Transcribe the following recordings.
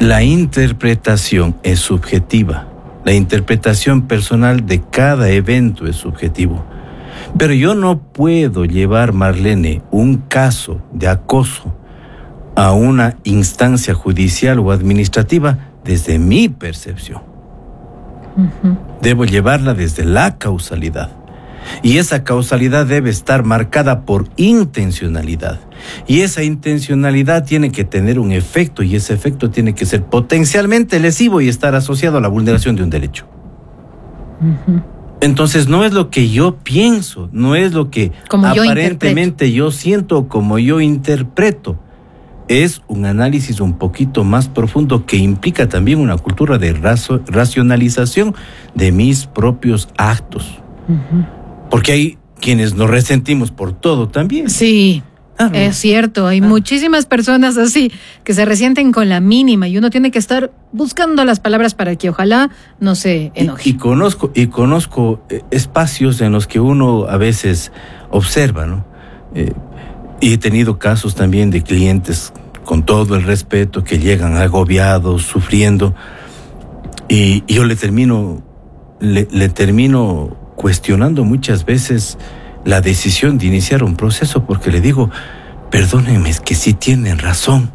La interpretación es subjetiva. La interpretación personal de cada evento es subjetivo. Pero yo no puedo llevar, Marlene, un caso de acoso a una instancia judicial o administrativa desde mi percepción. Debo llevarla desde la causalidad. Y esa causalidad debe estar marcada por intencionalidad. Y esa intencionalidad tiene que tener un efecto, y ese efecto tiene que ser potencialmente lesivo y estar asociado a la vulneración de un derecho. Entonces no es lo que yo pienso, no es lo que como aparentemente yo siento o como yo interpreto. Es un análisis un poquito más profundo que implica también una cultura de racionalización de mis propios actos. Porque hay quienes nos resentimos por todo también. Sí, es cierto. Hay muchísimas personas así que se resienten con la mínima y uno tiene que estar buscando las palabras para que ojalá no se enoje. Y conozco espacios en los que uno a veces observa, ¿no? Y he tenido casos también de clientes, con todo el respeto, que llegan agobiados, sufriendo, y yo le termino cuestionando muchas veces la decisión de iniciar un proceso, porque le digo, perdónenme, es que sí tienen razón.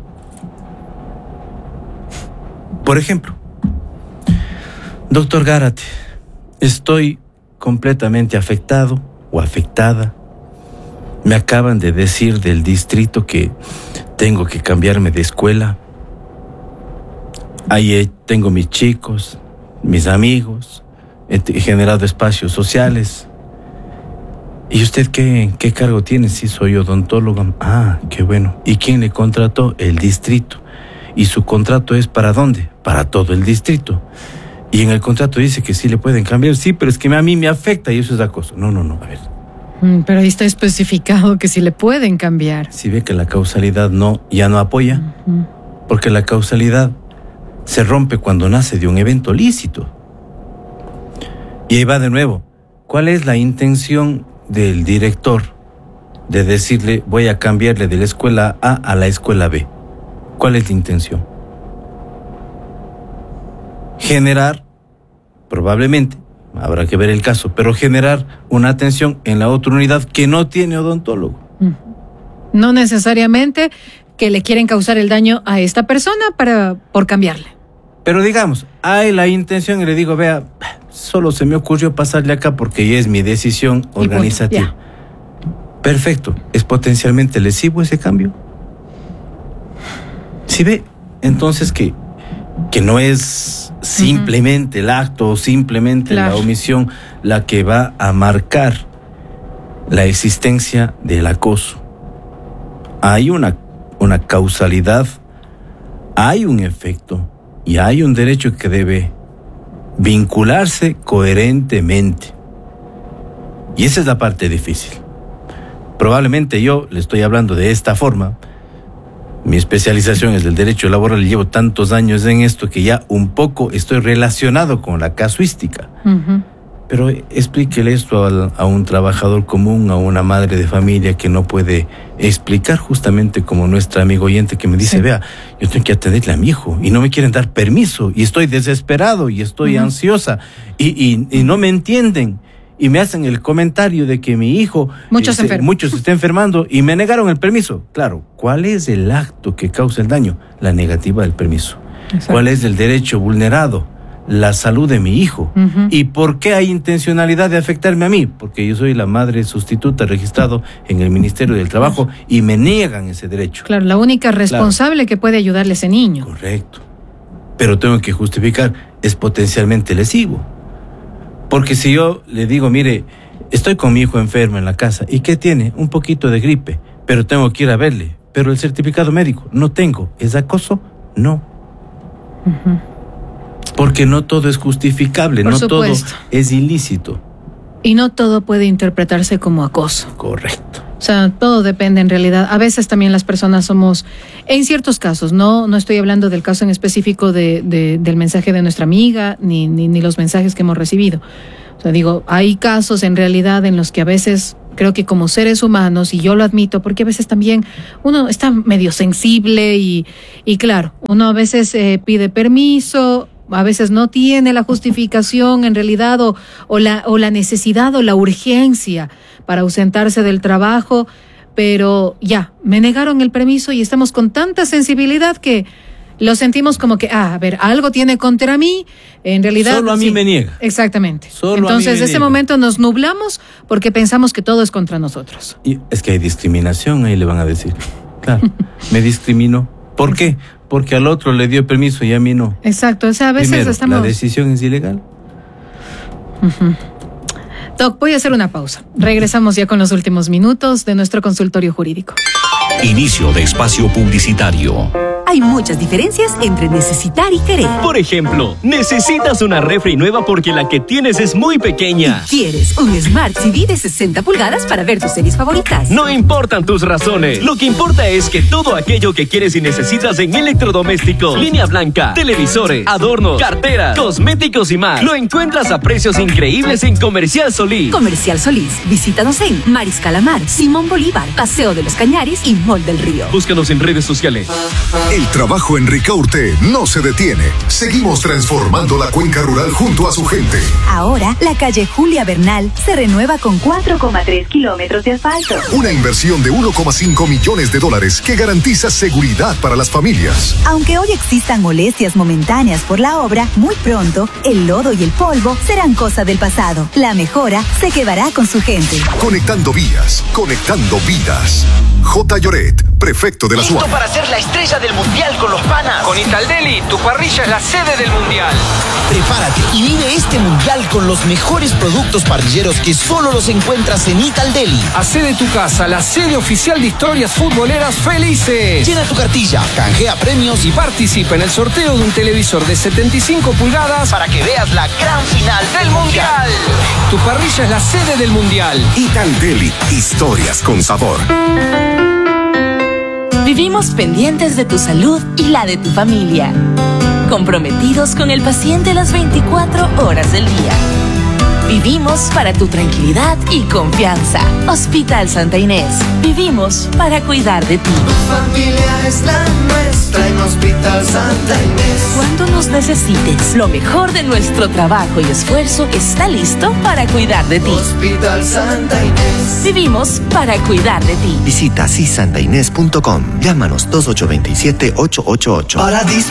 Por ejemplo, doctor Gárate, estoy completamente afectado o afectada. Me acaban de decir del distrito que tengo que cambiarme de escuela. Ahí tengo mis chicos, mis amigos, he generado espacios sociales. ¿Y usted qué cargo tiene? Sí, soy odontóloga. Ah, qué bueno. ¿Y quién le contrató? El distrito. ¿Y su contrato es para dónde? Para todo el distrito. Y en el contrato dice que sí le pueden cambiar. Sí, pero es que a mí me afecta y eso es acoso. No, a ver. Pero ahí está especificado que sí le pueden cambiar. Si ve que la causalidad ya no apoya, porque la causalidad se rompe cuando nace de un evento lícito. Y ahí va de nuevo. ¿Cuál es la intención del director de decirle voy a cambiarle de la escuela A a la escuela B? ¿Cuál es la intención? Generar, probablemente, habrá que ver el caso, pero generar una atención en la otra unidad que no tiene odontólogo. No necesariamente que le quieren causar el daño a esta persona por cambiarle. Pero digamos, hay la intención y le digo, vea, solo se me ocurrió pasarle acá porque ya es mi decisión organizativa. Perfecto, ¿es potencialmente lesivo ese cambio? Si ve, entonces que no es simplemente el acto o simplemente la omisión la que va a marcar la existencia del acoso. Hay una causalidad, hay un efecto y hay un derecho que debe vincularse coherentemente. Y esa es la parte difícil. Probablemente yo le estoy hablando de esta forma. Mi especialización es del derecho laboral y llevo tantos años en esto que ya un poco estoy relacionado con la casuística. Pero explíquele esto a un trabajador común, a una madre de familia que no puede explicar, justamente como nuestra amiga oyente que me dice, vea, yo tengo que atenderle a mi hijo y no me quieren dar permiso y estoy desesperado y estoy ansiosa y no me entienden y me hacen el comentario de que mi hijo muchos se está enfermando y me negaron el permiso. Claro, ¿cuál es el acto que causa el daño? La negativa del permiso. Exacto. ¿Cuál es el derecho vulnerado? La salud de mi hijo. ¿Y por qué hay intencionalidad de afectarme a mí? Porque yo soy la madre sustituta registrado en el Ministerio del Trabajo y me niegan ese derecho. Claro, la única responsable que puede ayudarle a ese niño. Correcto. Pero tengo que justificar, es potencialmente lesivo. Porque si yo le digo, mire, estoy con mi hijo enfermo en la casa, ¿y qué tiene? Un poquito de gripe, pero tengo que ir a verle. Pero el certificado médico, no tengo. ¿Es acoso? No. Porque no todo es justificable, no todo es ilícito. Y no todo puede interpretarse como acoso. Correcto. O sea, todo depende en realidad. A veces también las personas somos, en ciertos casos, no estoy hablando del caso en específico del mensaje de nuestra amiga, ni los mensajes que hemos recibido. O sea, digo, hay casos en realidad en los que a veces creo que como seres humanos, y yo lo admito, porque a veces también uno está medio sensible y claro, uno a veces pide permiso, a veces no tiene la justificación en realidad o la necesidad o la urgencia para ausentarse del trabajo, pero ya, me negaron el permiso y estamos con tanta sensibilidad que lo sentimos como que, a ver, algo tiene contra mí, en realidad... Solo a mí me niega. Exactamente. Entonces, ese momento nos nublamos porque pensamos que todo es contra nosotros. Y es que hay discriminación, ahí le van a decir. Claro, me discriminó. ¿Por qué? Porque al otro le dio permiso y a mí no. Exacto, o sea, a veces Primero, estamos... la decisión es ilegal. Doc, voy a hacer una pausa. Regresamos ya con los últimos minutos de nuestro consultorio jurídico. Inicio de espacio publicitario. Hay muchas diferencias entre necesitar y querer. Por ejemplo, necesitas una refri nueva porque la que tienes es muy pequeña. Y quieres un Smart TV de 60 pulgadas para ver tus series favoritas. No importan tus razones. Lo que importa es que todo aquello que quieres y necesitas en electrodomésticos, línea blanca, televisores, adornos, carteras, cosméticos y más, lo encuentras a precios increíbles en Comercial Solís. Comercial Solís. Visítanos en Mariscal Amar, Simón Bolívar, Paseo de los Cañaris y Mall del Río. Búscanos en redes sociales. El trabajo en Ricaurte no se detiene. Seguimos transformando la cuenca rural junto a su gente. Ahora, la calle Julia Bernal se renueva con 4,3 kilómetros de asfalto. Una inversión de $1,5 millones que garantiza seguridad para las familias. Aunque hoy existan molestias momentáneas por la obra, muy pronto el lodo y el polvo serán cosa del pasado. La mejora se quedará con su gente. Conectando vías, conectando vidas. J. Lloret, prefecto de la ¿Listo SUAM. para ser la estrella del mundial con los panas? Con Italdeli, tu parrilla es la sede del mundial. Prepárate y vive este mundial con los mejores productos parrilleros que solo los encuentras en Italdeli. Hacé de tu casa la sede oficial de historias futboleras felices. Llena tu cartilla, canjea premios Y participa en el sorteo de un televisor de 75 pulgadas para que veas la gran final del mundial. Tu parrilla es la sede del mundial. Italdeli, historias con sabor. Vivimos pendientes de tu salud y la de tu familia. Comprometidos con el paciente las 24 horas del día. Vivimos para tu tranquilidad y confianza. Hospital Santa Inés. Vivimos para cuidar de ti. Tu familia es la nuestra en Hospital Santa Inés. Cuando nos necesites, lo mejor de nuestro trabajo y esfuerzo está listo para cuidar de ti. Hospital Santa Inés. Vivimos para cuidar de ti. Visita sisantainés.com. Llámanos 2827-888.